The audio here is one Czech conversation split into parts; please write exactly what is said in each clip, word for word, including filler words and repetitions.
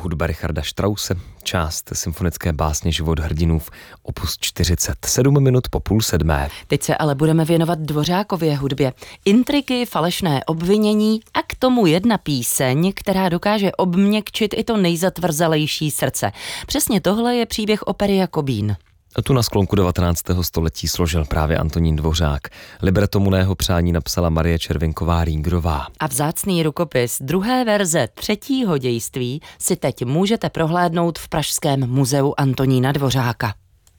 hudba Richarda Strause, část symfonické básně Život hrdinův, opus čtyřicet sedm minut po půl sedmé. Teď se ale budeme věnovat Dvořákově hudbě. Intriky, falešné obvinění a k tomu jedna píseň, která dokáže obměkčit i to nejzatvrzalejší srdce. Přesně tohle je příběh opery Jakobín. Tu na sklonku devatenáctého století složil právě Antonín Dvořák. Libreto mu na jeho přání napsala Marie Červinková-Rýngrová. A vzácný rukopis druhé verze třetího dějství si teď můžete prohlédnout v Pražském muzeu Antonína Dvořáka.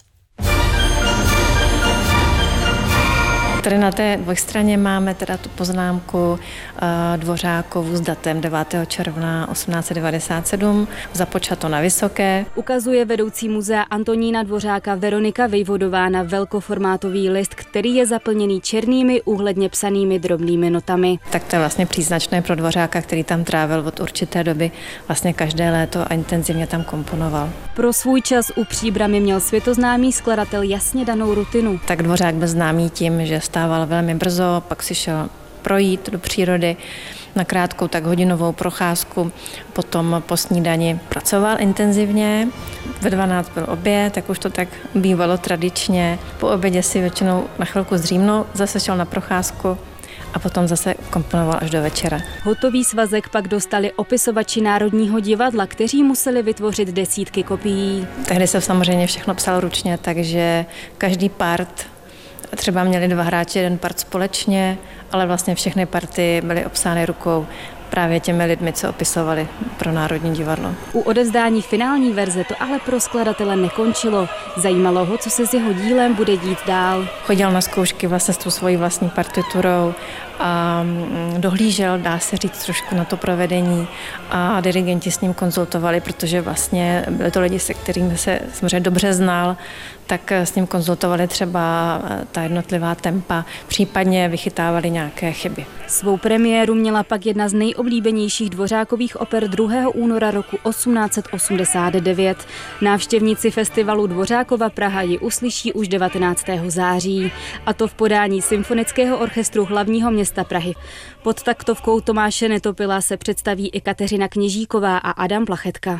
Tady na té dvojstraně máme teda tu poznámku uh, Dvořákovu s datem devátého června osmnáct set devadesát sedm, započato na Vysoké. Ukazuje vedoucí muzea Antonína Dvořáka Veronika Vejvodová na velkoformátový list, který je zaplněný černými úhledně psanými drobnými notami. Tak to je vlastně příznačné pro Dvořáka, který tam trávil od určité doby vlastně každé léto a intenzivně tam komponoval. Pro svůj čas u Příbrami měl světoznámý skladatel jasně danou rutinu. Tak Dvořák byl známý tím, že stával velmi brzo, pak si šel projít do přírody na krátkou tak hodinovou procházku, potom po snídani pracoval intenzivně, ve dvanáct byl oběd, jak už to tak bývalo tradičně, po obědě si většinou na chvilku zdřímnul, zase šel na procházku a potom zase komponoval až do večera. Hotový svazek pak dostali opisovači Národního divadla, kteří museli vytvořit desítky kopií. Tehdy se samozřejmě všechno psalo ručně, takže každý part, třeba měli dva hráči, jeden part společně, ale vlastně všechny party byly obsány rukou právě těmi lidmi, co opisovali pro Národní divadlo. U odevzdání finální verze to ale pro skladatele nekončilo. Zajímalo ho, co se s jeho dílem bude dít dál. Chodil na zkoušky vlastně s tou svojí vlastní partiturou a dohlížel, dá se říct, trošku na to provedení a dirigenti s ním konzultovali, protože vlastně byli to lidi, se kterými se samozřejmě dobře znal, tak s ním konzultovali třeba ta jednotlivá tempa, případně vychytávali nějaké chyby. Svou premiéru měla pak jedna z nejoblíbenějších Dvořákových oper druhého února roku osmnáct set osmdesát devět. Návštěvníci festivalu Dvořákova Praha ji uslyší už devatenáctého září, a to v podání Symfonického orchestru hlavního města Prahy. Pod taktovkou Tomáše Netopila se představí i Kateřina Kněžíková a Adam Plachetka.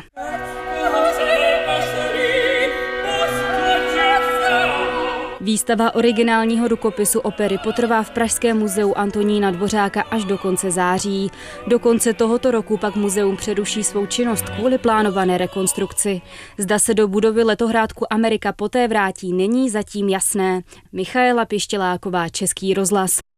Výstava originálního rukopisu opery potrvá v Pražském muzeu Antonína Dvořáka až do konce září. Do konce tohoto roku pak muzeum přeruší svou činnost kvůli plánované rekonstrukci. Zda se do budovy letohrádku Amerika poté vrátí, není zatím jasné. Michaela Pištěláková, Český rozhlas.